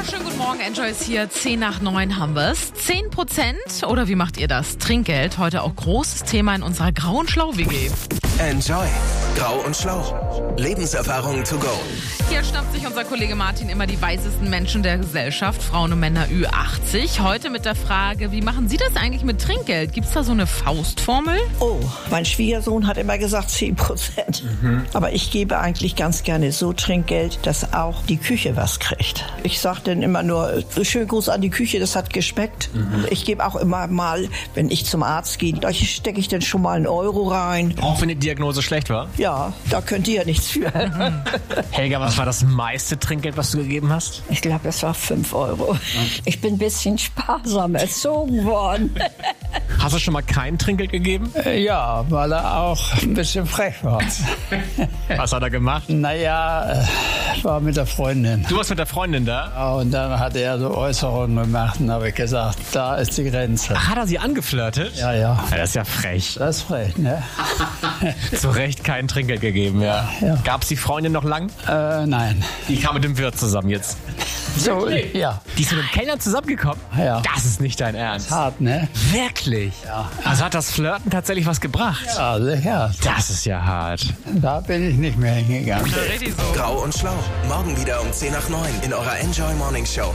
Schönen guten Morgen, Enjoy ist hier. 10 nach 9 haben wir es. 10% oder wie macht ihr das? Trinkgeld, heute auch großes Thema in unserer Grau- und Schlau-WG. Enjoy. Grau und Schlau. Lebenserfahrungen to go. Hier schnappt sich unser Kollege Martin immer die weisesten Menschen der Gesellschaft, Frauen und Männer Ü80. Heute mit der Frage, wie machen Sie das eigentlich mit Trinkgeld? Gibt's da so eine Faustformel? Oh, mein Schwiegersohn hat immer gesagt 10%. Aber ich gebe eigentlich ganz gerne so Trinkgeld, dass auch die Küche was kriegt. Ich sage dann immer nur, schönen Gruß an die Küche, das hat geschmeckt. Ich gebe auch immer mal, wenn ich zum Arzt gehe, da stecke ich dann schon mal einen Euro rein. Auch wenn die Diagnose schlecht war? Ja, da könnt ihr ja nichts für. Helga, was war das meiste Trinkgeld, was du gegeben hast? Ich glaube, es war 5 Euro. Ich bin ein bisschen sparsam erzogen worden. Hast du schon mal kein Trinkgeld gegeben? Ja, weil er auch ein bisschen frech war. Was hat er gemacht? Naja, war mit der Freundin. Du warst mit der Freundin da? Ja, und dann hat er so Äußerungen gemacht und habe ich gesagt, da ist die Grenze. Ach, hat er sie angeflirtet? Ja. Ja, das ist ja frech. Das ist frech, ne? Zu Recht kein Trinkgeld gegeben, ja. Gab's die Freundin noch lang? Nein. Die kam mit dem Wirt zusammen jetzt. So, ja. Die ist mit dem Kellner zusammengekommen? Ja. Das ist nicht dein Ernst. Hart, ne? Wirklich? Ja. Also hat das Flirten tatsächlich was gebracht? Ja, sicher. Das ist ja hart. Da bin ich nicht mehr hingegangen. Richtig so. Grau und Schlau. Morgen wieder um 10 nach 9 in eurer Enjoy Morning Show.